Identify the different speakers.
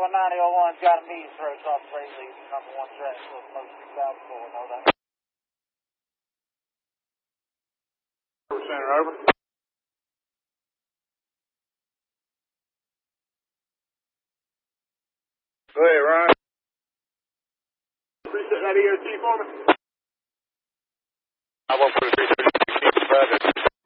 Speaker 1: 9001's got a meat approach off Crazy, number 1 track, so it's most 2004, know that.
Speaker 2: Center, over. Go ahead, Ryan. Appreciate that EOT for me. I won't put a 330.